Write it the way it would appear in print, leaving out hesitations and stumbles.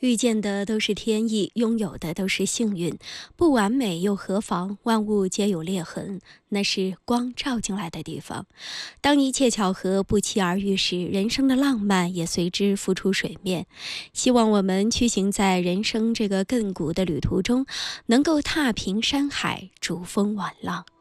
遇见的都是天意，拥有的都是幸运。不完美又何妨？万物皆有裂痕，那是光照进来的地方。当一切巧合不期而遇时，人生的浪漫也随之浮出水面。希望我们驱行在人生这个亘古的旅途中，能够踏平山海，逐风晚浪。